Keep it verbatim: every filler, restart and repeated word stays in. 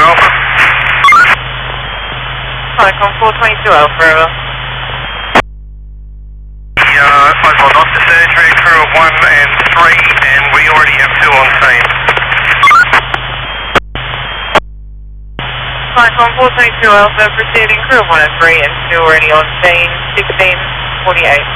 Alpha. Telecom four twenty-two Alpha, over. Uh, five one off the surgery, crew of one and three, and we already have two on scene. Telecom four twenty-two Alpha, proceeding crew of one and three, and two already on scene, sixteen forty-eight.